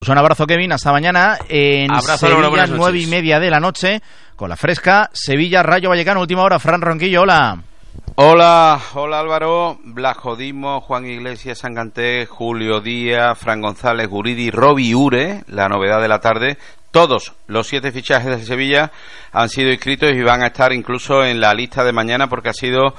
Un abrazo, Kevin, hasta mañana en Abrazo, Sevilla, 9:30 de la noche, con la fresca Sevilla Rayo Vallecano, última hora. Fran Ronquillo, hola. Hola Álvaro, Blas Jodismo, Juan Iglesias, Sanganté, Julio Díaz, Fran González, Guridi, Robi Ure, la novedad de la tarde. Todos los 7 fichajes de Sevilla han sido inscritos y van a estar incluso en la lista de mañana, porque ha sido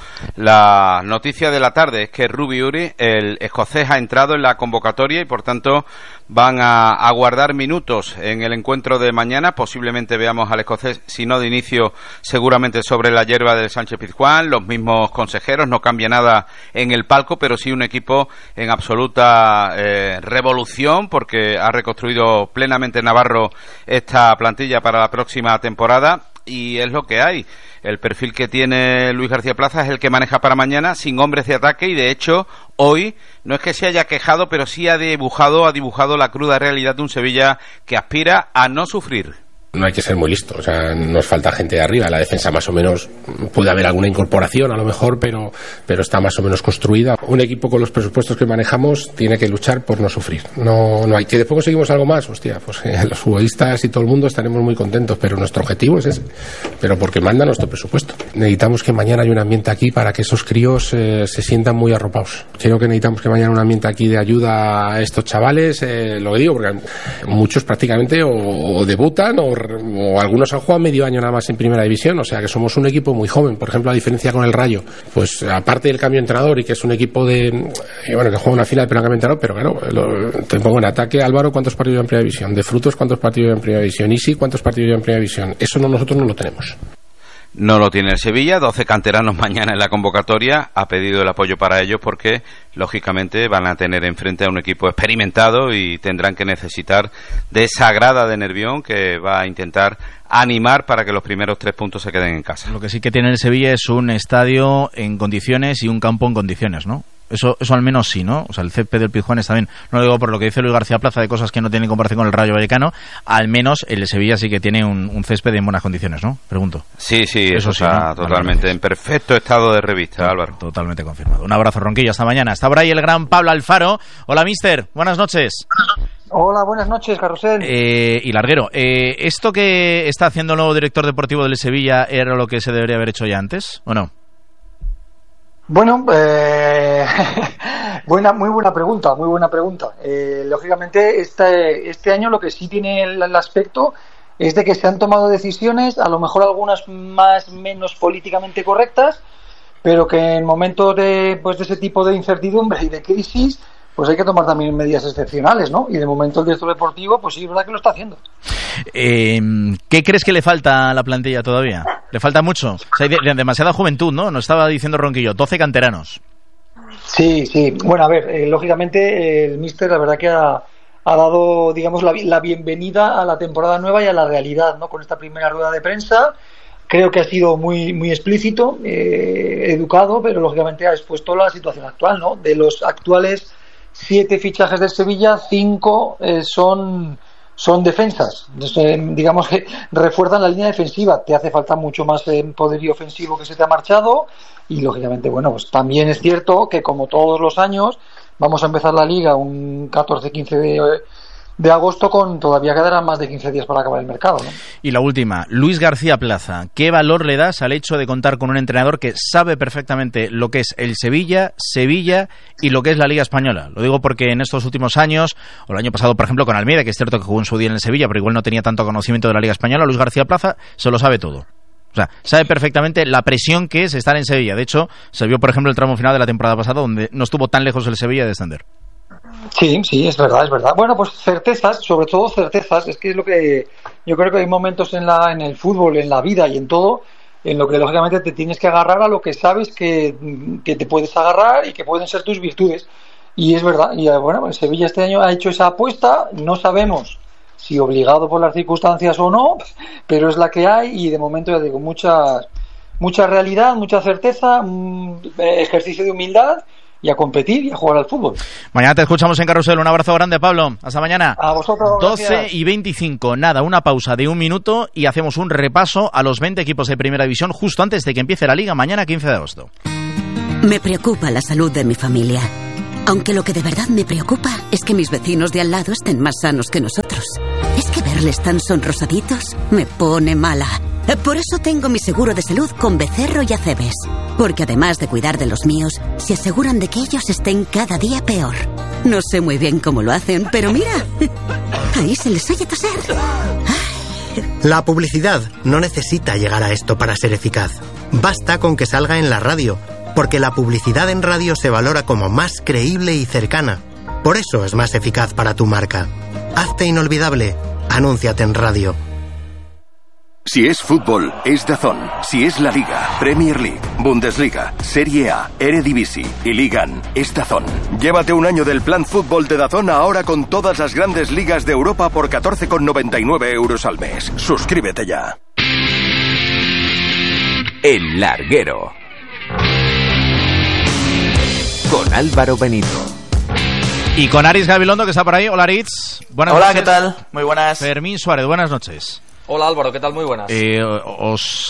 la noticia de la tarde, es que Robi Ure, el escocés, ha entrado en la convocatoria y por tanto van a guardar minutos en el encuentro de mañana. Posiblemente veamos al escocés, si no de inicio, seguramente sobre la hierba del Sánchez-Pizjuán. Los mismos consejeros, no cambia nada en el palco, pero sí un equipo en absoluta revolución, porque ha reconstruido plenamente Navarro esta plantilla para la próxima temporada, y es lo que hay. El perfil que tiene Luis García Plaza es el que maneja para mañana, sin hombres de ataque, y de hecho hoy no es que se haya quejado, pero sí ha dibujado la cruda realidad de un Sevilla que aspira a no sufrir. No hay que ser muy listo, o sea, nos falta gente de arriba. La defensa más o menos, puede haber alguna incorporación a lo mejor, pero está más o menos construida. Un equipo con los presupuestos que manejamos tiene que luchar por no sufrir. No hay que después conseguimos algo más, hostia, pues los futbolistas y todo el mundo estaremos muy contentos, pero nuestro objetivo es ese, pero porque manda nuestro presupuesto. Necesitamos que mañana haya un ambiente aquí para que esos críos se sientan muy arropados. Creo que necesitamos que mañana haya un ambiente aquí de ayuda a estos chavales, lo digo porque muchos prácticamente o debutan o algunos han jugado medio año nada más en primera división, o sea que somos un equipo muy joven. Por ejemplo, a diferencia con el Rayo, pues aparte del cambio de entrenador, y que es un equipo que juega una final pero no cambia de entrenador, pero claro, te pongo en ataque. Álvaro, ¿cuántos partidos en primera división? De Frutos, ¿cuántos partidos en primera división? Isi, ¿cuántos partidos en primera división? Eso nosotros no lo tenemos. No lo tiene el Sevilla, 12 canteranos mañana en la convocatoria. Ha pedido el apoyo para ellos porque, lógicamente, van a tener enfrente a un equipo experimentado y tendrán que necesitar de esa grada de Nervión que va a intentar animar para que los primeros 3 puntos se queden en casa. Lo que sí que tiene el Sevilla es un estadio en condiciones y un campo en condiciones, ¿no? Eso al menos sí, ¿no? O sea, el césped del Pizjuán está bien. No lo digo por lo que dice Luis García Plaza de cosas que no tienen comparación con el Rayo Vallecano. Al menos el Sevilla sí que tiene un césped en buenas condiciones, ¿no? Pregunto. Sí, eso sí, está, ¿no? Totalmente en perfecto estado de revista, Álvaro. Totalmente confirmado. Un abrazo, Ronquillo, hasta mañana. Está por ahí el gran Pablo Alfaro. Hola, mister. Buenas noches. Hola, buenas noches, Carrusel. Y Larguero, ¿esto que está haciendo el nuevo director deportivo del Sevilla era lo que se debería haber hecho ya antes, o no? Bueno, muy buena pregunta. Lógicamente, este año lo que sí tiene el aspecto es de que se han tomado decisiones, a lo mejor algunas menos políticamente correctas, pero que en momentos de ese tipo de incertidumbre y de crisis, pues hay que tomar también medidas excepcionales, ¿no? Y de momento el director deportivo, pues sí, es verdad que lo está haciendo. ¿Qué crees que le falta a la plantilla todavía? ¿Le falta mucho? O sea, hay demasiada juventud, ¿no? Nos estaba diciendo Ronquillo, 12 canteranos. Sí. Bueno, a ver, lógicamente el míster, la verdad que ha dado, digamos, la bienvenida a la temporada nueva y a la realidad, ¿no? Con esta primera rueda de prensa. Creo que ha sido muy explícito, educado, pero lógicamente ha expuesto la situación actual, ¿no? De los actuales 7 fichajes del Sevilla, 5 son defensas. Entonces, digamos que refuerzan la línea defensiva. Te hace falta mucho más poderío ofensivo que se te ha marchado, y lógicamente, bueno, pues también es cierto que, como todos los años, vamos a empezar la liga un 14-15 de agosto, con todavía quedarán más de 15 días para acabar el mercado, ¿no? Y la última, Luis García Plaza, ¿qué valor le das al hecho de contar con un entrenador que sabe perfectamente lo que es el Sevilla y lo que es la Liga Española? Lo digo porque en estos últimos años, o el año pasado, por ejemplo, con Almeida, que es cierto que jugó en su día en el Sevilla, pero igual no tenía tanto conocimiento de la Liga Española, Luis García Plaza se lo sabe todo. O sea, sabe perfectamente la presión que es estar en Sevilla. De hecho, se vio, por ejemplo, el tramo final de la temporada pasada, donde no estuvo tan lejos el Sevilla de descender. Sí, es verdad. Bueno, pues certezas, sobre todo certezas, es que es lo que yo creo que hay momentos en el fútbol, en la vida y en todo, en lo que lógicamente te tienes que agarrar a lo que sabes que te puedes agarrar y que pueden ser tus virtudes. Y es verdad, y bueno, el Sevilla este año ha hecho esa apuesta, no sabemos si obligado por las circunstancias o no, pero es la que hay, y de momento, ya digo, mucha realidad, mucha certeza, ejercicio de humildad, y a competir y a jugar al fútbol. Mañana te escuchamos en Carrusel. Un abrazo grande, Pablo. Hasta mañana. A vosotros. 12:25. Nada, una pausa de 1 minuto y hacemos un repaso a los 20 equipos de Primera División justo antes de que empiece la Liga mañana, 15 de agosto. Me preocupa la salud de mi familia. Aunque lo que de verdad me preocupa es que mis vecinos de al lado estén más sanos que nosotros. Es que verles tan sonrosaditos me pone mala. Por eso tengo mi seguro de salud con Becerro y Acebes. Porque además de cuidar de los míos, se aseguran de que ellos estén cada día peor. No sé muy bien cómo lo hacen, pero mira, ahí se les oye toser. La publicidad no necesita llegar a esto para ser eficaz. Basta con que salga en la radio, porque la publicidad en radio se valora como más creíble y cercana. Por eso es más eficaz para tu marca. Hazte inolvidable. Anúnciate en radio. Si es fútbol, es DAZN. Si es la Liga, Premier League, Bundesliga, Serie A, Eredivisie y Ligan, es DAZN. Llévate un año del plan fútbol de DAZN ahora con todas las grandes ligas de Europa por 14,99 € al mes. Suscríbete ya. El Larguero, con Álvaro Benito. Y con Aritz Gabilondo, que está por ahí. Hola, Aritz. Buenas Hola, noches. ¿qué tal? Muy buenas. Fermín Suárez, buenas noches. Hola Álvaro, ¿qué tal? Muy buenas. Os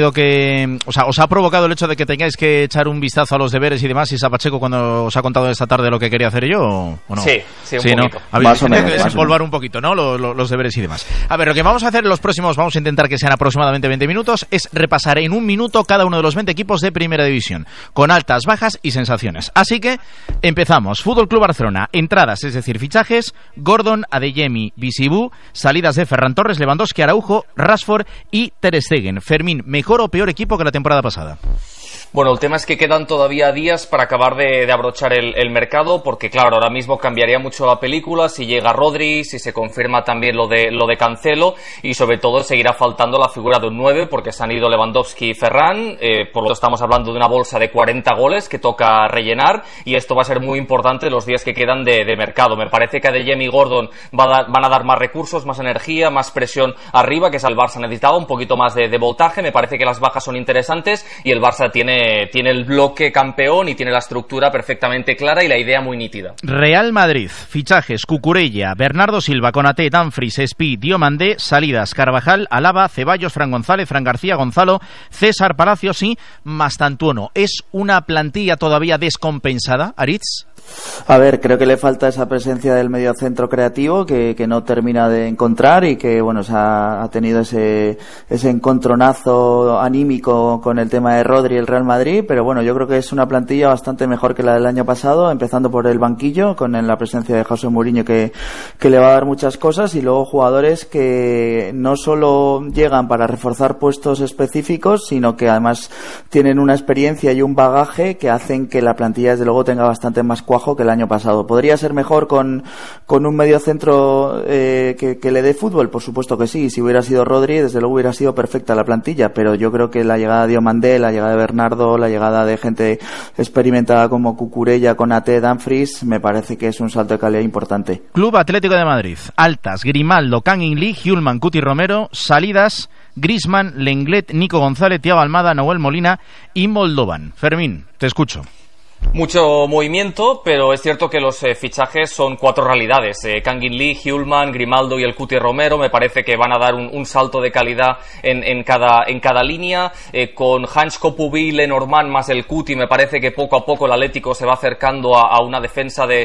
ha provocado el hecho de que tengáis que echar un vistazo a los deberes y demás, Isa Pacheco, cuando os ha contado esta tarde lo que quería hacer yo, ¿o no? Sí, un poquito. ¿no? Habéis tenido que desempolvar un poquito, ¿no? Los deberes y demás. A ver, lo que vamos a hacer en los próximos, vamos a intentar que sean aproximadamente 20 minutos, es repasar en un minuto cada uno de los 20 equipos de Primera División, con altas, bajas y sensaciones. Así que empezamos. Fútbol Club Barcelona, entradas, es decir, fichajes: Gordon, Adeyemi, Bisibú, salidas de Ferran Torres, Lewandowski, Araujo, Rashford y Ter Stegen. Fermín, ¿mejor o peor equipo que la temporada pasada? Bueno, el tema es que quedan todavía días para acabar de abrochar el mercado, porque claro, ahora mismo cambiaría mucho la película si llega Rodri, si se confirma también lo de Cancelo, y sobre todo seguirá faltando la figura de un 9, porque se han ido Lewandowski y Ferran, por lo tanto estamos hablando de una bolsa de 40 goles que toca rellenar, y esto va a ser muy importante los días que quedan de mercado. Me parece que Adeyemi y Gordon van a dar más recursos, más energía, más presión arriba, que es el Barça necesitaba, un poquito más de voltaje. Me parece que las bajas son interesantes y el Barça tiene el bloque campeón y tiene la estructura perfectamente clara y la idea muy nítida. Real Madrid, fichajes: Cucurella, Bernardo Silva, Konaté, Dumfries, Espí, Diomandé, salidas: Carvajal, Alaba, Ceballos, Fran González, Fran García, Gonzalo, César Palacios y Mastantuono. ¿Es una plantilla todavía descompensada, Aritz? A ver, creo que le falta esa presencia del mediocentro creativo que no termina de encontrar, y que bueno, ha tenido ese encontronazo anímico con el tema de Rodri y el Real Madrid, pero bueno, yo creo que es una plantilla bastante mejor que la del año pasado, empezando por el banquillo, con la presencia de José Mourinho que le va a dar muchas cosas, y luego jugadores que no solo llegan para reforzar puestos específicos, sino que además tienen una experiencia y un bagaje que hacen que la plantilla desde luego tenga bastante más cuajo que el año pasado. ¿Podría ser mejor con un mediocentro que le dé fútbol? Por supuesto que sí. Si hubiera sido Rodri, desde luego hubiera sido perfecta la plantilla, pero yo creo que la llegada de Diomandé, la llegada de Bernardo, la llegada de gente experimentada como Cucurella, Konaté, Dumfries, me parece que es un salto de calidad importante. Club Atlético de Madrid, altas: Grimaldo, Kang In-lee, Hjulman, Cuti Romero, salidas: Griezmann, Lenglet, Nico González, Thiago Almada, Nahuel Molina y Moldovan. Fermín, te escucho. Mucho movimiento, pero es cierto que los fichajes son 4 realidades. Kang In-lee, Hjulman, Grimaldo y el Cuti Romero me parece que van a dar un salto de calidad en cada línea. Con Hans Kopubi, Lenormand más el Cuti, me parece que poco a poco el Atlético se va acercando a una defensa de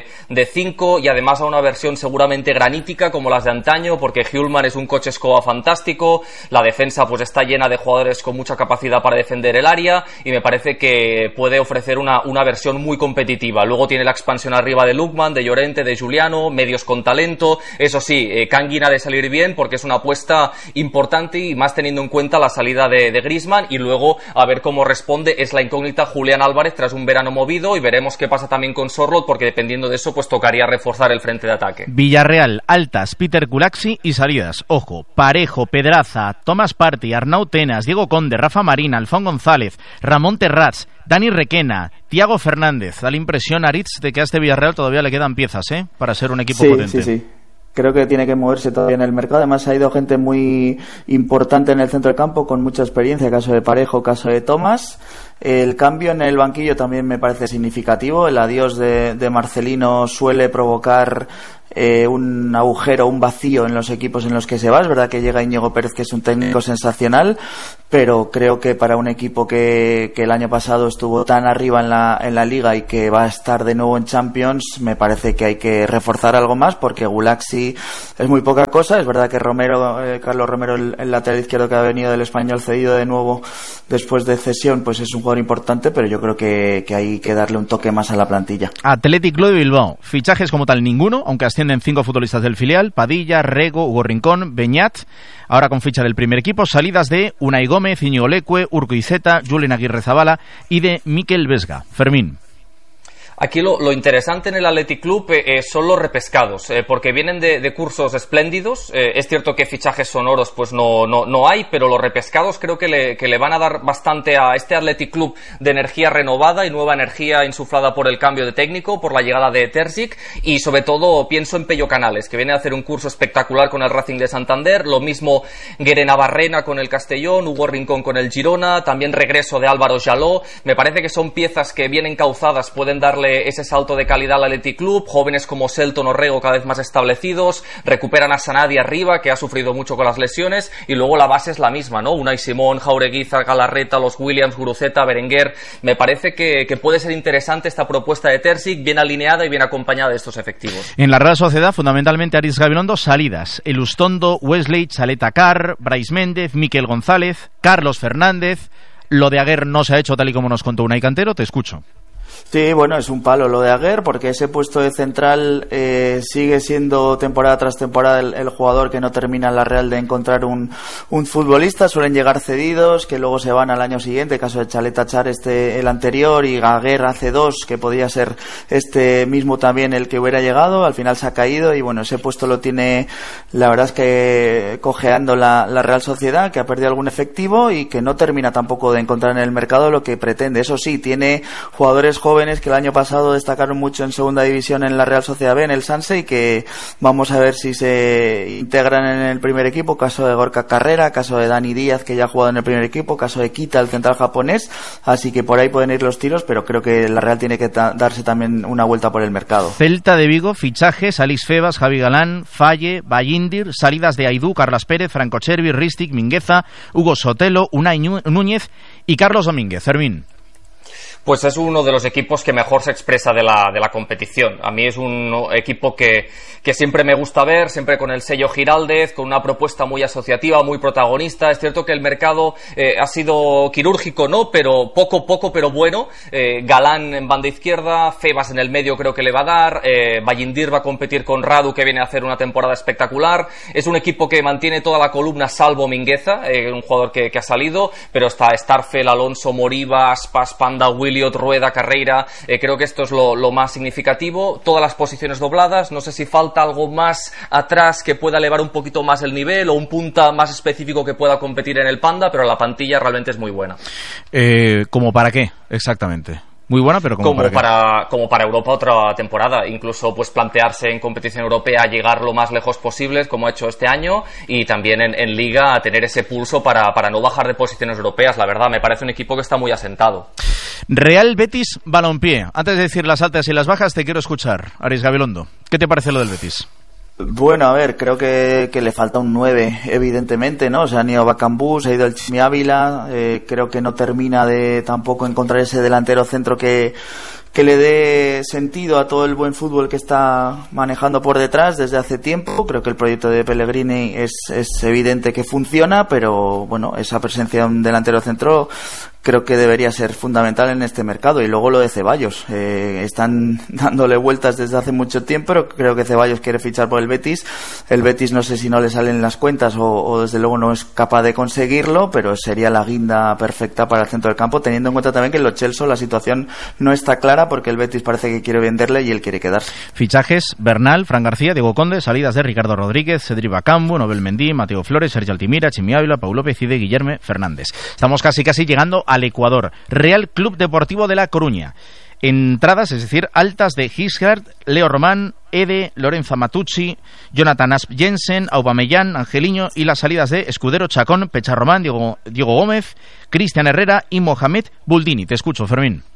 5, y además a una versión seguramente granítica como las de antaño, porque Hjulman es un coche escoba fantástico, la defensa pues está llena de jugadores con mucha capacidad para defender el área, y me parece que puede ofrecer una versión muy competitiva. Luego tiene la expansión arriba de Lookman, de Llorente, de Giuliano, medios con talento. Eso sí, Kangin ha de salir bien porque es una apuesta importante, y más teniendo en cuenta la salida de Griezmann, y luego a ver cómo responde. Es la incógnita Julián Álvarez tras un verano movido, y veremos qué pasa también con Sorloth, porque dependiendo de eso pues tocaría reforzar el frente de ataque. Villarreal, altas: Peter Culaxi, y salidas: ojo, Parejo, Pedraza, Tomás Partey, Arnau Tenas, Diego Conde, Rafa Marín, Alfón González, Ramón Terrats, Dani Requena, Thiago Fernández. Da la impresión, Aritz, de que a este Villarreal todavía le quedan piezas, para ser un equipo potente. Sí. Creo que tiene que moverse todavía en el mercado. Además ha ido gente muy importante en el centro del campo con mucha experiencia, caso de Parejo, caso de Tomás. El cambio en el banquillo también me parece significativo. El adiós de Marcelino suele provocar un agujero, un vacío en los equipos en los que se va. Es verdad que llega Íñigo Pérez, que es un técnico sensacional, pero creo que para un equipo que el año pasado estuvo tan arriba en la Liga y que va a estar de nuevo en Champions, me parece que hay que reforzar algo más, porque Gulaxi es muy poca cosa. Es verdad que Carlos Romero, el lateral izquierdo que ha venido del Español cedido de nuevo después de cesión, pues es un jugador importante, pero yo creo que hay que darle un toque más a la plantilla. Athletic Club de Bilbao, fichajes como tal ninguno, aunque ascienden 5 futbolistas del filial: Padilla, Rego, Hugo Rincón, Beñat, ahora con ficha del primer equipo. Salidas de Unai Gómez, Íñigo Leque, Urco Iceta, Julen Aguirre Zabala y de Mikel Vesga. Fermín. Aquí lo interesante en el Athletic Club son los repescados, porque vienen de cursos espléndidos. Es cierto que fichajes sonoros pues no hay, pero los repescados creo que le van a dar bastante a este Athletic Club de energía renovada y nueva energía insuflada por el cambio de técnico, por la llegada de Terzic, y sobre todo pienso en Pello Canales, que viene a hacer un curso espectacular con el Racing de Santander, lo mismo Guere Navarrena con el Castellón, Hugo Rincón con el Girona, también regreso de Álvaro Jaló. Me parece que son piezas que bien encauzadas pueden darle ese salto de calidad al Athletic Club. Jóvenes como Selton o Rego cada vez más establecidos, recuperan a Sanadi arriba, que ha sufrido mucho con las lesiones, y luego la base es la misma, ¿no? Unai Simón, Jaureguiza, Galarreta, los Williams, Guruceta, Berenguer. Me parece que puede ser interesante esta propuesta de Terzic, bien alineada y bien acompañada de estos efectivos. En la Real Sociedad, fundamentalmente Aris Gabilondo, salidas: Elustondo, Wesley, Chaleta Carr, Brais Méndez, Miquel González, Carlos Fernández. Lo de Aguer no se ha hecho tal y como nos contó Unai Cantero. Te escucho. Sí, bueno, es un palo lo de Aguer, porque ese puesto de central sigue siendo temporada tras temporada el jugador que no termina en la Real de encontrar un futbolista. Suelen llegar cedidos, que luego se van al año siguiente, caso de Chaleta Char el anterior, y Aguer hace 2, que podía ser este mismo también el que hubiera llegado. Al final se ha caído y bueno, ese puesto lo tiene, la verdad es que cojeando la Real Sociedad, que ha perdido algún efectivo y que no termina tampoco de encontrar en el mercado lo que pretende. Eso sí, tiene jugadores jóvenes que el año pasado destacaron mucho en segunda división en la Real Sociedad B, en el Sanse, y que vamos a ver si se integran en el primer equipo. Caso de Gorka Carrera, caso de Dani Díaz, que ya ha jugado en el primer equipo, caso de Kita, el central japonés. Así que por ahí pueden ir los tiros, pero creo que la Real tiene que darse también una vuelta por el mercado. Celta de Vigo, fichajes: Alix Febas, Javi Galán, Falle, Vallindir. Salidas de Aidú, Carlas Pérez, Franco Chervi, Ristic, Mingueza, Hugo Sotelo, Unai Núñez y Carlos Domínguez. Fermín. Pues es uno de los equipos que mejor se expresa de la competición. A mí es un equipo que siempre me gusta ver, siempre con el sello Giraldez, con una propuesta muy asociativa, muy protagonista. Es cierto que el mercado ha sido quirúrgico, ¿no? Pero poco, pero bueno. Galán en banda izquierda, Febas en el medio creo que le va a dar, Vallindir va a competir con Radu, que viene a hacer una temporada espectacular. Es un equipo que mantiene toda la columna, salvo Mingueza, un jugador que ha salido, pero está Starfel, Alonso, Moriba, Aspas, Panda, Williot, Rueda, Carreira. Creo que esto es lo más significativo. Todas las posiciones dobladas. No sé si falta algo más atrás que pueda elevar un poquito más el nivel, o un punta más específico que pueda competir en el Panda, pero la plantilla realmente es muy buena. ¿Como para qué exactamente? Muy buena, pero como para Europa otra temporada, incluso pues plantearse en competición europea llegar lo más lejos posible, como ha hecho este año, y también en Liga tener ese pulso para no bajar de posiciones europeas. La verdad, me parece un equipo que está muy asentado. Real Betis Balompié. Antes de decir las altas y las bajas, te quiero escuchar, Aris Gabilondo. ¿Qué te parece lo del Betis? Bueno, a ver, creo que le falta un 9, evidentemente, ¿no? O sea, han ido Bacambú, se ha ido el Chimi Ávila, creo que no termina de tampoco encontrar ese delantero centro que le dé sentido a todo el buen fútbol que está manejando por detrás desde hace tiempo. Creo que el proyecto de Pellegrini es evidente que funciona, pero bueno, esa presencia de un delantero centro creo que debería ser fundamental en este mercado. Y luego lo de Ceballos, están dándole vueltas desde hace mucho tiempo, pero creo que Ceballos quiere fichar por el Betis. El Betis no sé si no le salen las cuentas o desde luego no es capaz de conseguirlo, pero sería la guinda perfecta para el centro del campo, teniendo en cuenta también que en Lo Celso la situación no está clara, porque el Betis parece que quiere venderle y él quiere quedarse. Fichajes: Bernal, Fran García, Diego Conde. Salidas de Ricardo Rodríguez, Cedric Bacambu, Nobel Mendí, Mateo Flores, Sergio Altimira, Chimi Ávila, Pau López y de Guillerme Fernández. Estamos casi llegando al Ecuador. Real Club Deportivo de La Coruña. Entradas, es decir, altas de Gisgard, Leo Román, Ede, Lorenzo Matucci, Jonathan Asp Jensen, Aubameyang, Angeliño, y las salidas de Escudero, Chacón, Pecharromán, Diego Gómez, Cristian Herrera y Mohamed Buldini. Te escucho, Fermín.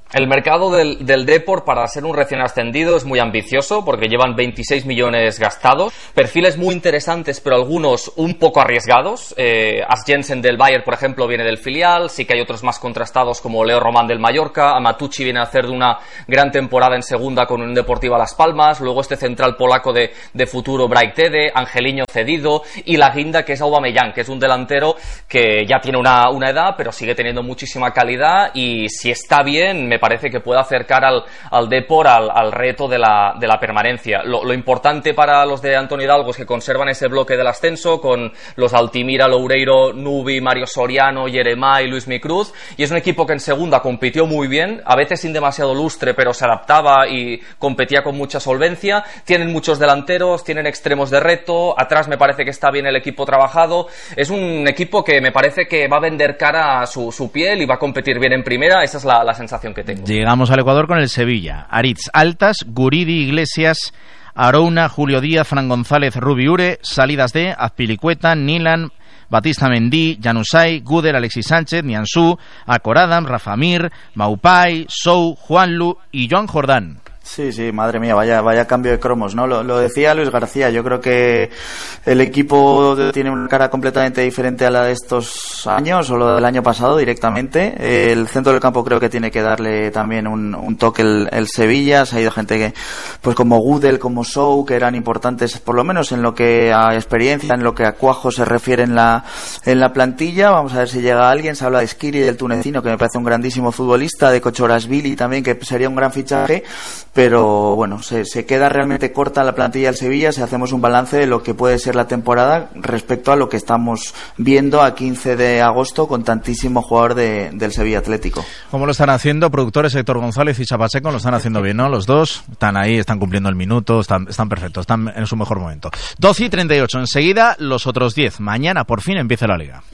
El mercado del Depor, para ser un recién ascendido, es muy ambicioso porque llevan 26 millones gastados. Perfiles muy interesantes, pero algunos un poco arriesgados. As Jensen del Bayern, por ejemplo, viene del filial. Sí que hay otros más contrastados como Leo Román del Mallorca. Amatucci viene a hacer de una gran temporada en segunda con un Deportiva Las Palmas. Luego este central polaco de futuro, Braik Tede. Angeliño cedido. Y la guinda, que es Aubameyang, que es un delantero que ya tiene una edad, pero sigue teniendo muchísima calidad. Y si está bien, me parece que puede acercar al Depor al reto de la permanencia. Lo importante para los de Antonio Hidalgo es que conservan ese bloque del ascenso con los Altimira, Loureiro, Nubi, Mario Soriano, Jeremai, Luis Micruz, y es un equipo que en segunda compitió muy bien, a veces sin demasiado lustre, pero se adaptaba y competía con mucha solvencia. Tienen muchos delanteros, tienen extremos de reto, atrás me parece que está bien el equipo trabajado. Es un equipo que me parece que va a vender cara a su piel y va a competir bien en primera. Esa es la sensación que tengo. Llegamos al Ecuador con el Sevilla. Aritz Altas, Guridi, Iglesias, Arouna, Julio Díaz, Fran González, Rubi Ure. Salidas de Azpilicueta, Nilan, Batista Mendy, Januzaj, Guder, Alexis Sánchez, Nianzú, Akor Adam, Rafa Mir, Maupay, Sou, Juanlu y Joan Jordán. Sí, madre mía, vaya cambio de cromos, ¿no? Lo decía Luis García, yo creo que el equipo tiene una cara completamente diferente a la de estos años o lo del año pasado directamente. El centro del campo creo que tiene que darle también un toque el Sevilla. Se ha ido gente que, pues como Gudel, como Sou, que eran importantes por lo menos en lo que a experiencia, en lo que a cuajo se refiere en la plantilla. Vamos a ver si llega alguien. Se habla de Skiri, del tunecino, que me parece un grandísimo futbolista, de Kochorashvili también, que sería un gran fichaje. Pero bueno, se queda realmente corta la plantilla del Sevilla si hacemos un balance de lo que puede ser la temporada respecto a lo que estamos viendo a 15 de agosto con tantísimo jugador del Sevilla Atlético. ¿Cómo lo están haciendo? Productores Héctor González y Chapaseco lo están haciendo bien, ¿no? Los dos están ahí, están cumpliendo el minuto, están perfectos, están en su mejor momento. 12:38, enseguida los otros 10. Mañana por fin empieza la Liga.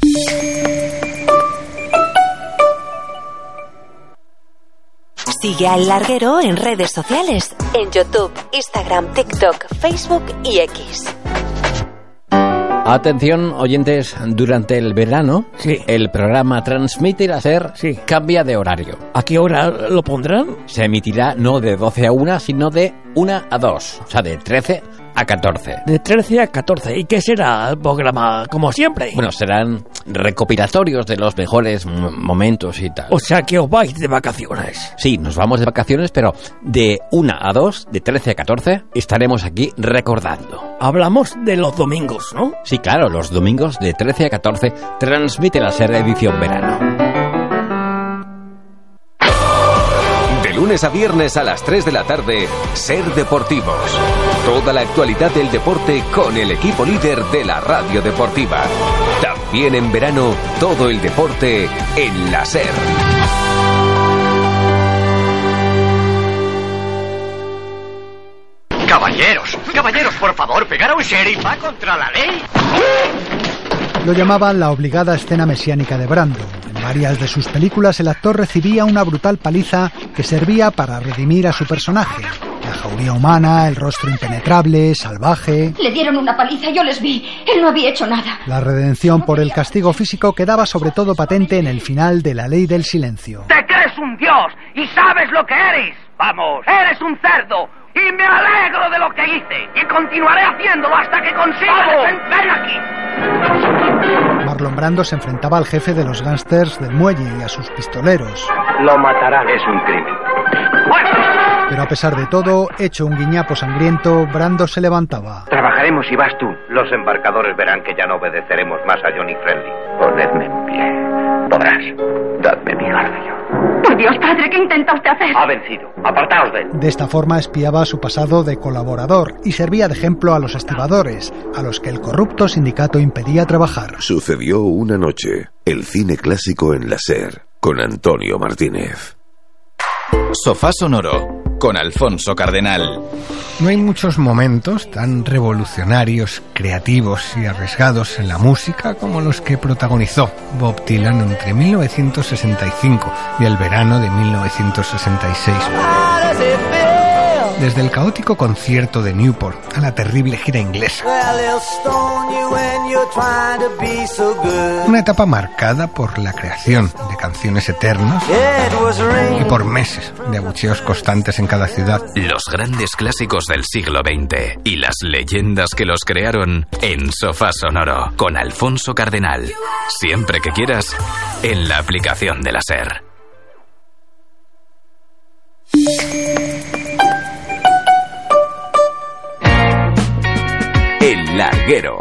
Sigue al Larguero en redes sociales, en YouTube, Instagram, TikTok, Facebook y X. Atención, oyentes, durante el verano, el programa Transmite la SER cambia de horario. ¿A qué hora lo pondrán? Se emitirá no de 12 a 1, sino de 1 a 2, o sea, de 13 a 14. De 13 a 14. ¿Y qué será el programa, como siempre? Bueno, serán recopilatorios de los mejores momentos y tal. O sea, que os vais de vacaciones. Sí, nos vamos de vacaciones, pero de 1 a 2, de 13 a 14, estaremos aquí recordando. Hablamos de los domingos, ¿no? Sí, claro, los domingos de 13 a 14 transmite la SER edición verano. De lunes a viernes a las 3 de la tarde, SER Deportivos. Toda la actualidad del deporte con el equipo líder de la radio deportiva. También en verano, todo el deporte en la SER. Caballeros, por favor, pegar a un sheriff va contra la ley. Lo llamaban la obligada escena mesiánica de Brando. En varias de sus películas el actor recibía una brutal paliza que servía para redimir a su personaje. La jauría humana, el rostro impenetrable, salvaje. Le dieron una paliza, yo les vi. Él no había hecho nada. La redención por el castigo físico quedaba sobre todo patente en el final de La Ley del Silencio. Te crees un dios y sabes lo que eres. Vamos, eres un cerdo. Y me alegro de lo que hice. Y continuaré haciéndolo hasta que consiga ven aquí. Marlon Brando se enfrentaba al jefe de los gángsters del muelle y a sus pistoleros. Lo matarán. Es un crimen. Pero a pesar de todo, hecho un guiñapo sangriento, Brando se levantaba. Trabajaremos y vas tú. Los embarcadores verán que ya no obedeceremos más a Johnny Friendly. Ponedme en pie. Podrás. Dadme mi garfio. Por Dios, padre, ¿qué intenta usted hacer? Ha vencido. Apartaos de él. De esta forma espiaba su pasado de colaborador y servía de ejemplo a los estibadores, a los que el corrupto sindicato impedía trabajar. Sucedió una noche. El cine clásico en la SER, con Antonio Martínez. Sofá Sonoro, con Alfonso Cardenal. No hay muchos momentos tan revolucionarios, creativos y arriesgados en la música como los que protagonizó Bob Dylan entre 1965 y el verano de 1966. Desde el caótico concierto de Newport a la terrible gira inglesa. Una etapa marcada por la creación de canciones eternas y por meses de abucheos constantes en cada ciudad. Los grandes clásicos del siglo XX y las leyendas que los crearon en Sofá Sonoro con Alfonso Cardenal. Siempre que quieras, en la aplicación de la SER. El Larguero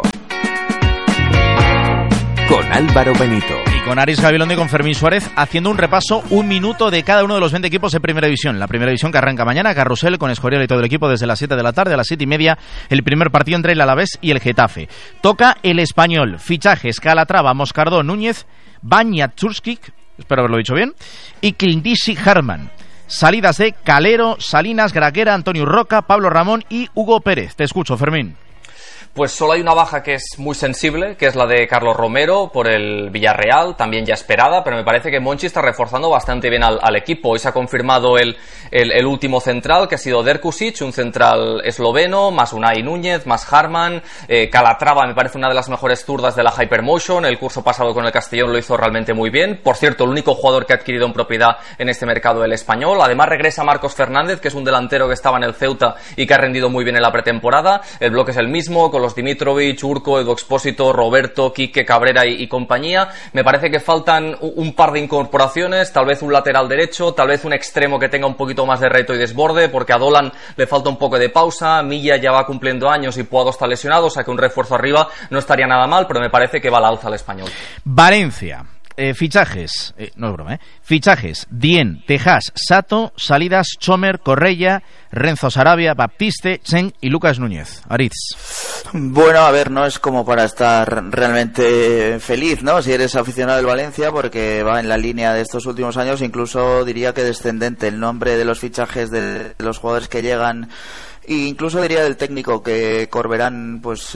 con Álvaro Benito. Y con Aris Gabilondo y con Fermín Suárez haciendo un repaso, un minuto de cada uno de los 20 equipos de Primera División. La Primera División que arranca mañana, Carrusel con Escorial y todo el equipo desde las 7 de la tarde a las 7:30. El primer partido entre el Alavés y el Getafe. Toca el Español. Fichajes: Calatrava, Moscardó, Núñez, Banja Tsurskik, espero haberlo dicho bien, y Klindisi Harman. Salidas de Calero, Salinas, Graquera, Antonio Roca, Pablo Ramón y Hugo Pérez. Te escucho, Fermín. Pues solo hay una baja que es muy sensible, que es la de Carlos Romero por el Villarreal, también ya esperada, pero me parece que Monchi está reforzando bastante bien al equipo. Hoy se ha confirmado el último central, que ha sido Derkusic, un central esloveno, más Unai Núñez, más Harman, Calatrava me parece una de las mejores zurdas de la Hypermotion, el curso pasado con el Castellón lo hizo realmente muy bien. Por cierto, el único jugador que ha adquirido en propiedad en este mercado el Español. Además regresa Marcos Fernández, que es un delantero que estaba en el Ceuta y que ha rendido muy bien en la pretemporada. El bloque es el mismo, con los Dimitrovic, Urco, Edu Expósito, Roberto, Quique, Cabrera y compañía. Me parece que faltan un par de incorporaciones, tal vez un lateral derecho, tal vez un extremo que tenga un poquito más de reto y desborde, porque a Dolan le falta un poco de pausa, Milla ya va cumpliendo años y Puado está lesionado, o sea que un refuerzo arriba no estaría nada mal, pero me parece que va al alza el Español. Valencia. Fichajes, no es broma, fichajes: Dien, Tejas, Sato, salidas: Chomer, Correia, Renzo Sarabia, Baptiste, Chen y Lucas Núñez. Aritz. Bueno, a ver, no es como para estar realmente feliz, ¿no? Si eres aficionado del Valencia, porque va en la línea de estos últimos años, incluso diría que descendente. El nombre de los fichajes de los jugadores que llegan, e incluso diría del técnico, que Corberán pues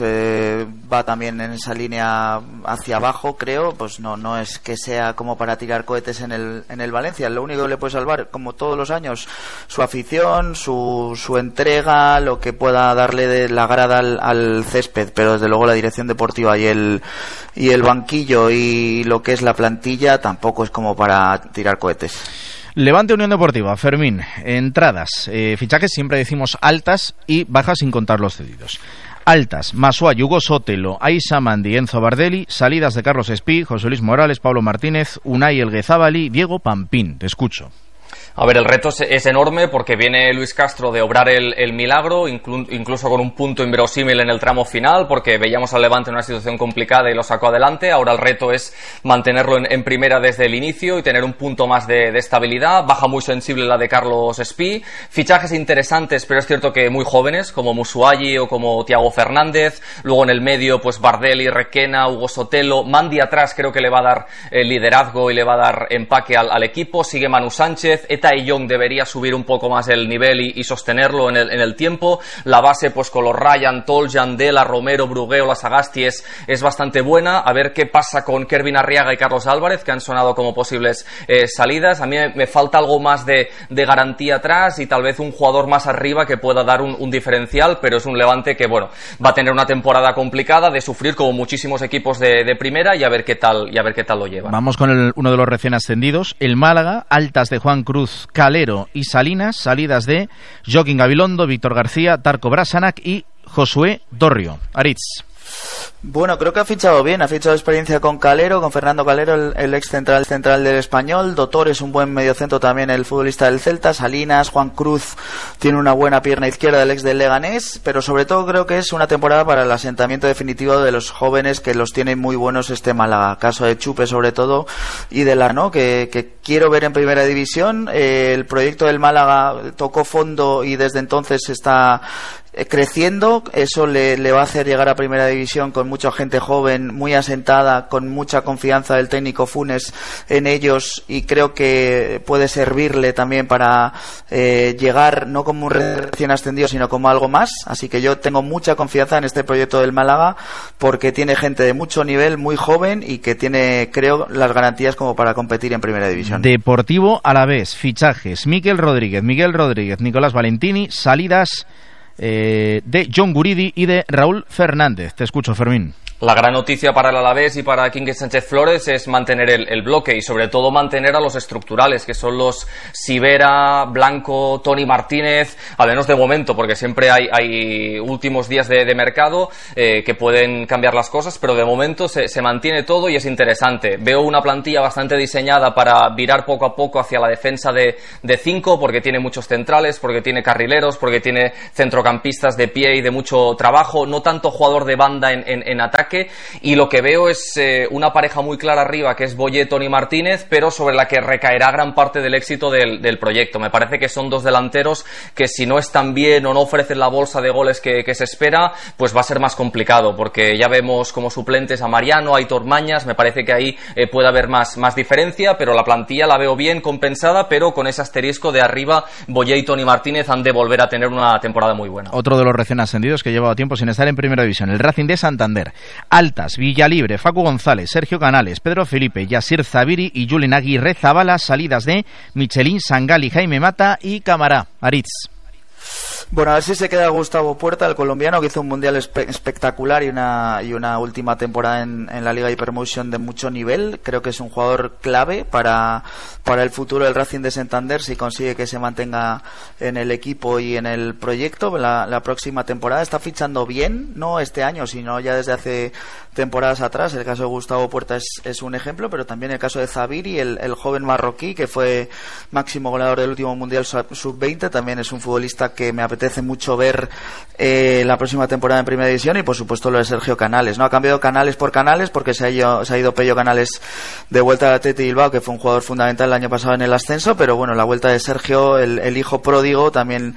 va también en esa línea hacia abajo, creo. Pues no es que sea como para tirar cohetes en el Valencia. Lo único que le puede salvar, como todos los años, su afición, su entrega, lo que pueda darle de la grada al césped, pero desde luego la dirección deportiva y el banquillo y lo que es la plantilla tampoco es como para tirar cohetes. Levante Unión Deportiva, Fermín. Entradas, fichajes siempre decimos altas y bajas sin contar los cedidos. Altas: Masuay, Hugo Sotelo, Aisa Mandi, Enzo Bardelli. Salidas de Carlos Espí, José Luis Morales, Pablo Martínez, Unai Elguezábali, Diego Pampín. Te escucho. A ver, el reto es enorme porque viene Luis Castro de obrar el milagro, incluso con un punto inverosímil en el tramo final, porque veíamos al Levante en una situación complicada y lo sacó adelante. Ahora el reto es mantenerlo en primera desde el inicio y tener un punto más de estabilidad. Baja muy sensible la de Carlos Espí. Fichajes interesantes, pero es cierto que muy jóvenes, como Musuayi o como Thiago Fernández. Luego en el medio, pues Bardelli, Requena, Hugo Sotelo. Mandi atrás creo que le va a dar liderazgo y le va a dar empaque al equipo. Sigue Manu Sánchez. Tai Young debería subir un poco más el nivel y sostenerlo en el tiempo. La base, pues con los Ryan, Tol, Yandela, Romero, Brugueo, la Sagasti es bastante buena. A ver qué pasa con Kervin Arriaga y Carlos Álvarez, que han sonado como posibles salidas. A mí me falta algo más de garantía atrás y tal vez un jugador más arriba que pueda dar un diferencial, pero es un Levante que, bueno, va a tener una temporada complicada de sufrir como muchísimos equipos de primera y a ver qué tal lo llevan. Vamos con uno de los recién ascendidos, el Málaga. Altas de Juan Cruz, Calero y Salinas. Salidas de Joaquín Gabilondo, Víctor García, Darko Brasanac y Josué Dorrio. Aritz. Bueno, creo que ha fichado bien, ha fichado experiencia con Calero, con Fernando Calero, el ex central del Español. Dotor es un buen mediocentro también, el futbolista del Celta. Salinas, Juan Cruz tiene una buena pierna izquierda, el ex del Leganés, pero sobre todo creo que es una temporada para el asentamiento definitivo de los jóvenes, que los tiene muy buenos este Málaga. Caso de Chupe sobre todo y de Lano, que quiero ver en primera división. El proyecto del Málaga tocó fondo y desde entonces está creciendo. Eso le va a hacer llegar a primera división con mucha gente joven, muy asentada, con mucha confianza del técnico Funes en ellos, y creo que puede servirle también para llegar no como un recién ascendido, sino como algo más. Así que yo tengo mucha confianza en este proyecto del Málaga, porque tiene gente de mucho nivel, muy joven, y que tiene, creo, las garantías como para competir en Primera División. Deportivo Alavés, fichajes: Miguel Rodríguez, Nicolás Valentini, salidas de John Guridi y de Raúl Fernández. Te escucho, Fermín. La gran noticia para el Alavés y para Quique Sánchez Flores es mantener el bloque, y sobre todo mantener a los estructurales, que son los Sivera, Blanco, Tony Martínez, al menos de momento, porque siempre hay últimos días de mercado que pueden cambiar las cosas, pero de momento se mantiene todo y es interesante. Veo una plantilla bastante diseñada para virar poco a poco hacia la defensa de 5, porque tiene muchos centrales, porque tiene carrileros, porque tiene centrocampistas de pie y de mucho trabajo, no tanto jugador de banda en ataque. Y lo que veo es una pareja muy clara arriba, que es Boyé, Tony Martínez, pero sobre la que recaerá gran parte del éxito del proyecto. Me parece que son dos delanteros que, si no están bien o no ofrecen la bolsa de goles que se espera, pues va a ser más complicado, porque ya vemos como suplentes a Mariano, a Aitor Mañas. Me parece que ahí puede haber más diferencia, pero la plantilla la veo bien compensada, pero con ese asterisco de arriba, Boyé y Tony Martínez han de volver a tener una temporada muy buena. Otro de los recién ascendidos que llevaba tiempo sin estar en Primera División, el Racing de Santander. Altas: Villalibre, Facu González, Sergio Canales, Pedro Felipe, Yasir Zabiri y Julen Aguirre Zabala. Salidas de Michelín, Sangali, Jaime Mata y Camará. Aritz. Bueno, a ver si se queda Gustavo Puerta, el colombiano, que hizo un mundial espectacular y una última temporada en la Liga Hypermotion de mucho nivel. Creo que es un jugador clave para el futuro del Racing de Santander, si consigue que se mantenga en el equipo y en el proyecto la próxima temporada. Está fichando bien, no este año, sino ya desde hace temporadas atrás. El caso de Gustavo Puerta es un ejemplo, pero también el caso de Zabiri, el joven marroquí que fue máximo goleador del último mundial sub-20, también es un futbolista que me apetece mucho ver la próxima temporada en Primera División. Y por supuesto lo de Sergio Canales, ¿no? Ha cambiado Canales por Canales, porque se ha ido Pello Canales de vuelta al Athletic Bilbao, que fue un jugador fundamental el año pasado en el ascenso, pero bueno, la vuelta de Sergio, el hijo pródigo, también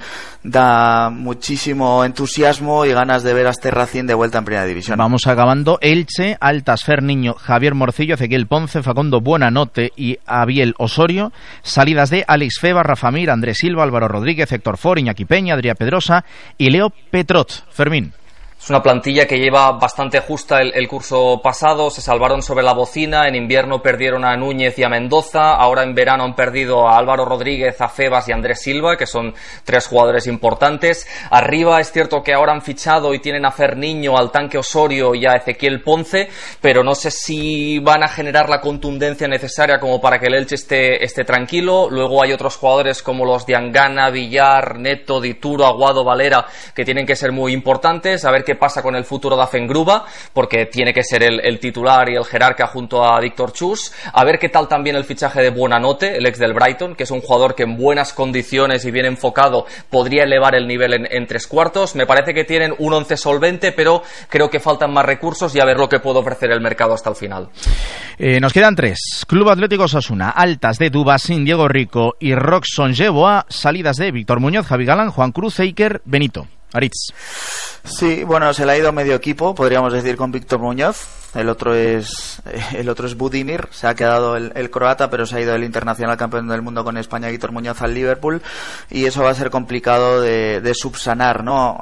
da muchísimo entusiasmo y ganas de ver a este Racing de vuelta en Primera División. Vamos acabando. Elche, Altas: Ferniño, Javier Morcillo, Ezequiel Ponce, Facundo Buenanote y Abiel Osorio. Salidas de Alex Feba, Rafa Mir, Andrés Silva, Álvaro Rodríguez, Héctor For, Iñaki Peña, Adrià Pedrosa y Leo Petrot. Fermín. Es una plantilla que lleva bastante justa el curso pasado. Se salvaron sobre la bocina. En invierno perdieron a Núñez y a Mendoza. Ahora en verano han perdido a Álvaro Rodríguez, a Febas y a Andrés Silva, que son 3 jugadores importantes. Arriba es cierto que ahora han fichado y tienen a Ferniño, al Tanque Osorio y a Ezequiel Ponce, pero no sé si van a generar la contundencia necesaria como para que el Elche esté tranquilo. Luego hay otros jugadores como los de Angana, Villar, Neto, Dituro, Aguado, Valera, que tienen que ser muy importantes. A ver qué pasa con el futuro de Afengruba, porque tiene que ser el titular y el jerarca junto a Víctor Chus. A ver qué tal también el fichaje de Buenanote, el ex del Brighton, que es un jugador que en buenas condiciones y bien enfocado podría elevar el nivel en 3/4. Me parece que tienen un 11 solvente, pero creo que faltan más recursos, y a ver lo que puede ofrecer el mercado hasta el final. Nos quedan 3. Club Atlético Osasuna. Altas de Dubasín, Diego Rico y Roxon Yeboa. Salidas de Víctor Muñoz, Javi Galán, Juan Cruz, Eiker, Benito. Aritz. Sí, bueno, se le ha ido medio equipo, podríamos decir, con Víctor Muñoz. El otro es Budimir, se ha quedado el croata, pero se ha ido el internacional campeón del mundo con España, Víctor Muñoz, al Liverpool, y eso va a ser complicado de subsanar, ¿no?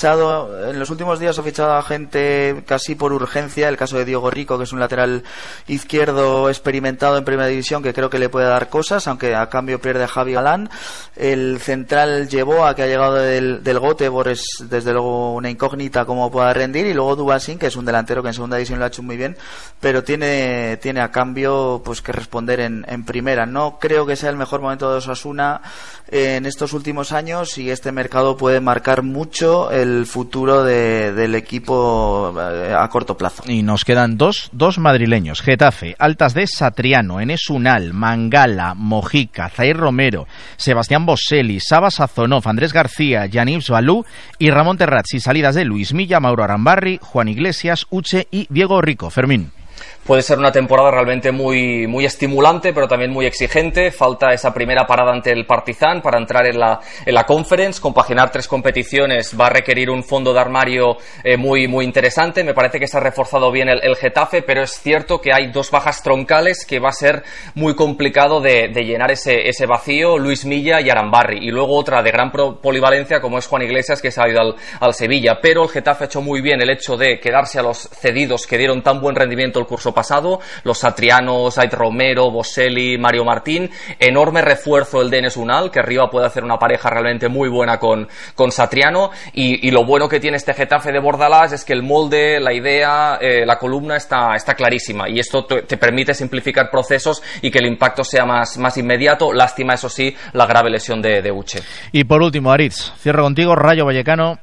En los últimos días ha fichado a gente casi por urgencia, el caso de Diego Rico, que es un lateral izquierdo experimentado en Primera División, que creo que le puede dar cosas, aunque a cambio pierde a Javi Galán. El central Yeboa, que ha llegado del Göteborg, es desde luego una incógnita cómo pueda rendir, y luego Dubasín, que es un delantero que en Segunda División lo ha hecho muy bien, pero tiene a cambio pues que responder en primera. No creo que sea el mejor momento de Osasuna en estos últimos años, y este mercado puede marcar mucho el futuro del equipo a corto plazo. Y nos quedan dos madrileños: Getafe, Altas de Satriano, Enes Unal, Mangala, Mojica, Zair Romero, Sebastián Boselli, Saba Sazonov, Andrés García, Yaniv Balú y Ramón Terrats. Y salidas de Luis Milla, Mauro Arambarri, Juan Iglesias, Uche y Diego Rico. Fermín. Puede ser una temporada realmente muy, muy estimulante, pero también muy exigente. Falta esa primera parada ante el Partizan para entrar en la Conference. Compaginar 3 competiciones va a requerir un fondo de armario muy, muy interesante. Me parece que se ha reforzado bien el Getafe, pero es cierto que hay 2 bajas troncales que va a ser muy complicado de llenar ese vacío: Luis Milla y Arambarri. Y luego otra de gran polivalencia como es Juan Iglesias, que se ha ido al Sevilla. Pero el Getafe ha hecho muy bien el hecho de quedarse a los cedidos que dieron tan buen rendimiento el curso pasado, los Satrianos, Ait Romero, Boselli, Mario Martín. Enorme refuerzo el de Enes Unal, que arriba puede hacer una pareja realmente muy buena con Satriano, y lo bueno que tiene este Getafe de Bordalás es que el molde, la idea, la columna está clarísima, y esto te permite simplificar procesos y que el impacto sea más inmediato. Lástima, eso sí, la grave lesión de Uche. Y por último, Aritz, cierro contigo. Rayo Vallecano,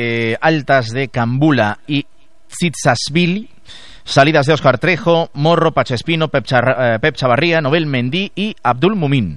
altas de Cambula y Zitzasvili. Salidas de Óscar Trejo, Morro, Pachespino, Pep Chavarría, Nobel Mendy y Abdul Mumin.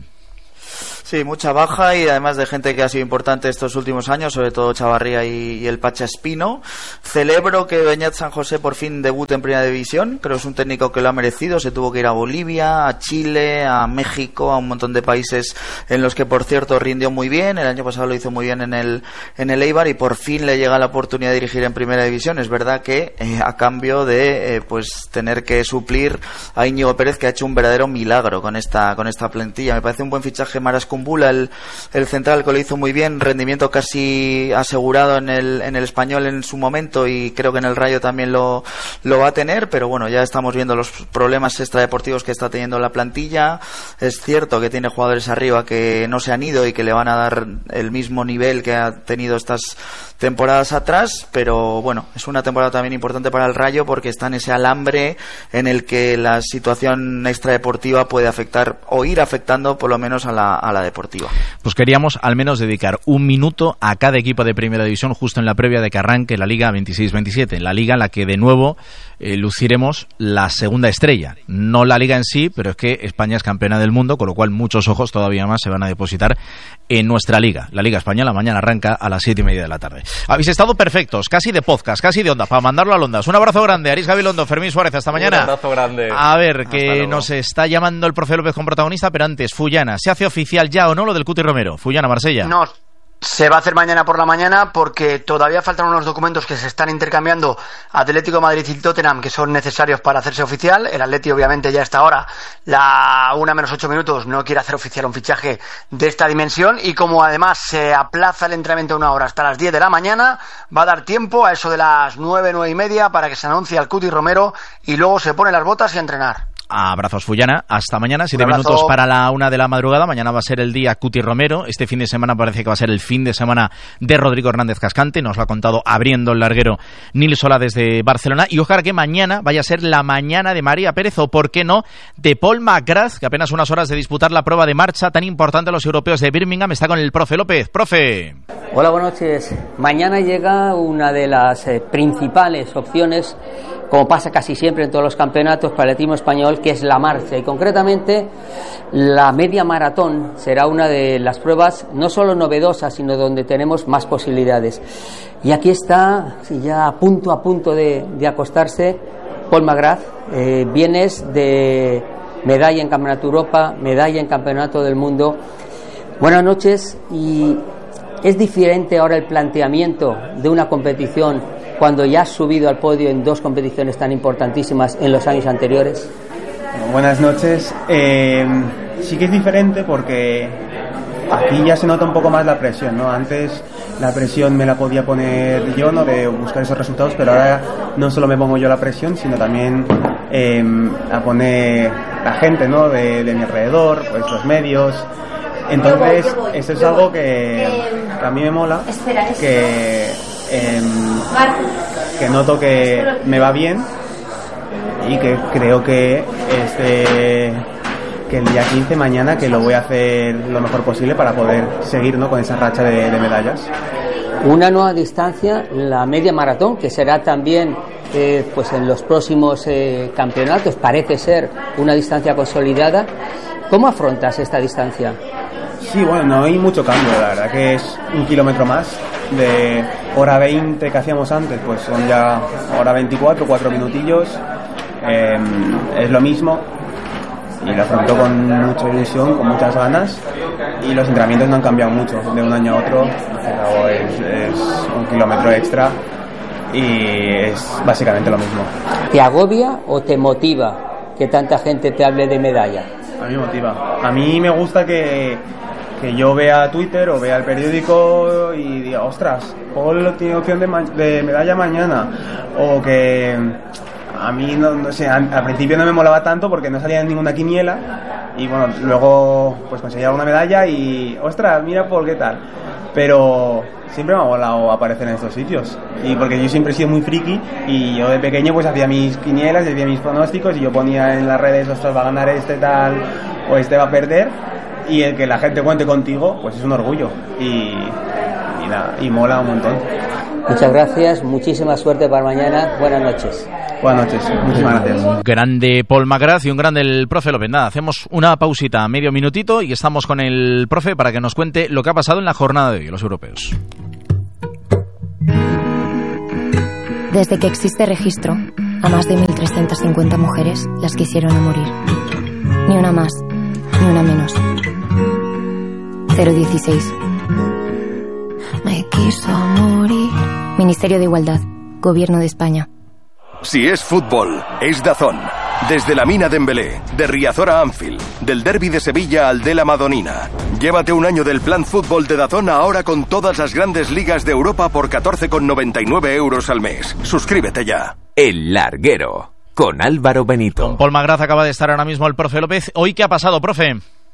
Sí, mucha baja, y además de gente que ha sido importante estos últimos años, sobre todo Chavarría y el Pacha Espino. Celebro que Beñat San José por fin debute en Primera División. Creo que es un técnico que lo ha merecido. Se tuvo que ir a Bolivia, a Chile, a México, a un montón de países en los que, por cierto, rindió muy bien. El año pasado lo hizo muy bien en el Eibar, y por fin le llega la oportunidad de dirigir en Primera División. Es verdad que a cambio de pues tener que suplir a Íñigo Pérez, que ha hecho un verdadero milagro con esta plantilla. Me parece un buen fichaje Maras Kumbula, el central, que lo hizo muy bien, rendimiento casi asegurado en el Español en su momento, y creo que en el Rayo también lo va a tener. Pero bueno, ya estamos viendo los problemas extradeportivos que está teniendo la plantilla. Es cierto que tiene jugadores arriba que no se han ido y que le van a dar el mismo nivel que ha tenido estas temporadas atrás, pero bueno, es una temporada también importante para el Rayo, porque está en ese alambre en el que la situación extradeportiva puede afectar, o ir afectando por lo menos a la deportiva. Pues queríamos al menos dedicar un minuto a cada equipo de Primera División justo en la previa de que arranque la Liga 26-27, la liga en la que de nuevo luciremos la segunda estrella, no la liga en sí, pero es que España es campeona del mundo, con lo cual muchos ojos todavía más se van a depositar en nuestra liga. La Liga Española mañana arranca a las 7:30 de la tarde. Habéis estado perfectos, casi de podcast, casi de onda, para mandarlo a Ondas. Un abrazo grande, Aritz Gabilondo, Fermín Suárez, hasta mañana. Un abrazo grande. A ver, que nos está llamando el profe López con protagonista, pero antes, Fullana, ¿se hace oficial ya o no lo del Cuti Romero? Fullana, Marsella. No, se va a hacer mañana por la mañana, porque todavía faltan unos documentos que se están intercambiando Atlético de Madrid y Tottenham, que son necesarios para hacerse oficial. El Atleti, obviamente, ya a esta hora, la 1:08, no quiere hacer oficial un fichaje de esta dimensión, y como además se aplaza el entrenamiento una hora hasta las 10 de la mañana, va a dar tiempo a eso de las 9:30 para que se anuncie al Cuti Romero, y luego se pone las botas y a entrenar. Abrazos, Fullana, hasta mañana, 7 minutos para la 1 de la madrugada. Mañana va a ser el día Cuti Romero. Este fin de semana parece que va a ser el fin de semana de Rodrigo Hernández Cascante. Nos lo ha contado abriendo el larguero Nil Solá desde Barcelona. Y ojalá que mañana vaya a ser la mañana de María Pérez, o por qué no, de Paul McGrath, que apenas unas horas de disputar la prueba de marcha tan importante a los europeos de Birmingham. Está con el profe López. Profe. Hola, buenas noches. Mañana llega una de las principales opciones, como pasa casi siempre en todos los campeonatos, para el atletismo español, que es la marcha, y concretamente la media maratón será una de las pruebas no solo novedosas, sino donde tenemos más posibilidades. Y aquí está, ya a punto de acostarse, Paul McGrath. Vienes de medalla en Campeonato de Europa, medalla en Campeonato del Mundo. Buenas noches. Y es diferente ahora el planteamiento de una competición cuando ya has subido al podio en 2 competiciones tan importantísimas en los años anteriores. Buenas noches. Sí que es diferente, porque aquí ya se nota un poco más la presión, ¿no? Antes la presión me la podía poner yo, ¿no?, de buscar esos resultados, pero ahora no solo me pongo yo la presión, sino también a poner la gente, ¿no?, de mi alrededor, pues los medios. Entonces, eso es algo que a mí me mola, que noto que me va bien, y que creo que el día 15, mañana, que lo voy a hacer lo mejor posible para poder seguir, ¿no?, con esa racha de medallas. Una nueva distancia, la media maratón, que será también pues en los próximos campeonatos, parece ser una distancia consolidada. ¿Cómo afrontas esta distancia? Sí, bueno, no hay mucho cambio, la verdad que es 1 kilómetro más. De hora 20 que hacíamos antes, pues son ya hora 24, 4 minutillos. Es lo mismo y lo afronto con mucha ilusión, con muchas ganas, y los entrenamientos no han cambiado mucho de un año a otro. Es 1 kilómetro extra y es básicamente lo mismo. ¿Te agobia o te motiva que tanta gente te hable de medalla? A mí me motiva. A mí me gusta que yo vea Twitter o vea el periódico y diga, ostras, Paul tiene opción de medalla mañana, o que a mí no sé, al principio no me molaba tanto porque no salía en ninguna quiniela, y bueno, luego pues conseguía una medalla y ostras, mira Paul, qué tal. Pero siempre me ha molado aparecer en estos sitios, y porque yo siempre he sido muy friki, y yo de pequeño pues hacía mis quinielas, hacía mis pronósticos, y yo ponía en las redes, ostras, va a ganar este tal o este va a perder, y el que la gente cuente contigo pues es un orgullo y mola un montón. Muchas gracias, muchísima suerte para mañana, buenas noches. Buenas noches, muchísimas gracias. Un grande Paul McGrath y un grande el profe López. Nada, hacemos una pausita, medio minutito, y estamos con el profe para que nos cuente lo que ha pasado en la jornada de hoy, los europeos. Desde que existe registro, a más de 1.350 mujeres las quisieron a morir. Ni una más, ni una menos. 016. Me quiso morir. Ministerio de Igualdad, Gobierno de España. Si es fútbol, es DAZN. Desde la Mina de Embelé, de Riazor a Anfield, del derbi de Sevilla al de la Madonina. Llévate un año del plan fútbol de DAZN ahora con todas las grandes ligas de Europa por 14,99 euros al mes. Suscríbete ya. El Larguero, con Álvaro Benito. Con Paul McGrath acaba de estar ahora mismo el profe López. ¿Hoy qué ha pasado, profe?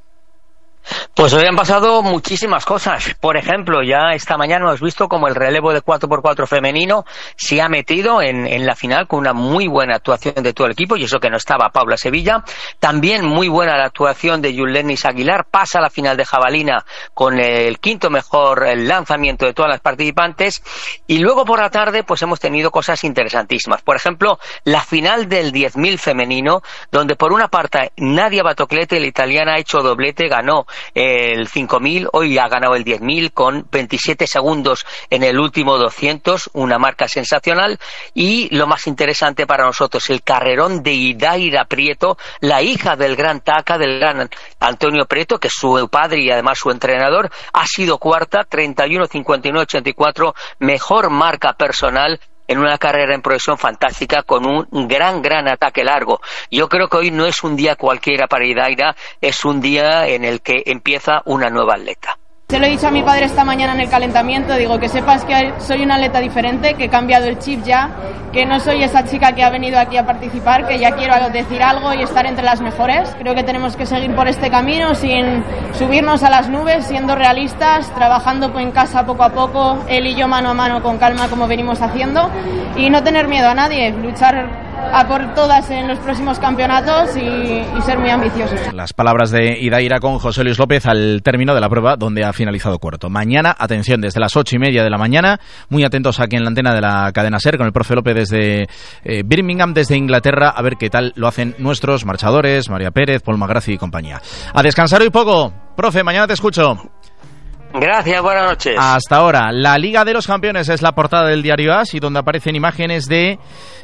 Pues hoy han pasado muchísimas cosas. Por ejemplo, ya esta mañana hemos visto como el relevo de 4x4 femenino se ha metido en la final con una muy buena actuación de todo el equipo, y eso que no estaba Paula Sevilla. También muy buena la actuación de Yulenis Aguilar, pasa a la final de jabalina con el quinto mejor lanzamiento de todas las participantes. Y luego por la tarde pues hemos tenido cosas interesantísimas. Por ejemplo, la final del 10.000 femenino, donde por una parte Nadia Batoclete, la italiana, ha hecho doblete, ganó el 5.000, hoy ha ganado el 10.000 con 27 segundos en el último 200, una marca sensacional. Y lo más interesante para nosotros, el carrerón de Idaira Prieto, la hija del gran Taca, del gran Antonio Prieto, que es su padre y además su entrenador, ha sido cuarta, 31-59-84, mejor marca personal en una carrera en progresión fantástica con un gran ataque largo. Yo creo que hoy no es un día cualquiera para Idaira, es un día en el que empieza una nueva atleta. Se lo he dicho a mi padre esta mañana en el calentamiento, digo que sepas que soy una atleta diferente, que he cambiado el chip ya, que no soy esa chica que ha venido aquí a participar, que ya quiero decir algo y estar entre las mejores. Creo que tenemos que seguir por este camino sin subirnos a las nubes, siendo realistas, trabajando en casa poco a poco, él y yo mano a mano con calma como venimos haciendo, y no tener miedo a nadie, luchar a por todas en los próximos campeonatos y ser muy ambiciosos. Las palabras de Idaira con José Luis López al término de la prueba, donde ha finalizado cuarto. Mañana, atención, desde las 8:30 de la mañana, muy atentos aquí en la antena de la cadena SER con el profe López desde Birmingham, desde Inglaterra, a ver qué tal lo hacen nuestros marchadores, María Pérez, Paul McGrath y compañía. A descansar hoy poco. Profe, mañana te escucho. Gracias, buenas noches. Hasta ahora, la Liga de los Campeones es la portada del diario AS, y donde aparecen imágenes de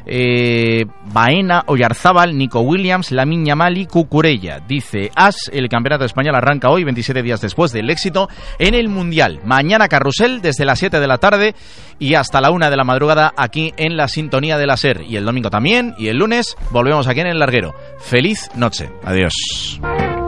Baena, Oyarzábal, Nico Williams, Lamine Yamal y Cucurella. Dice AS, el campeonato español arranca hoy, 27 días después del éxito en el Mundial. Mañana carrusel desde las 7 de la tarde y hasta la 1 de la madrugada aquí en la sintonía de la SER. Y el domingo también, y el lunes volvemos aquí en El Larguero. Feliz noche. Adiós.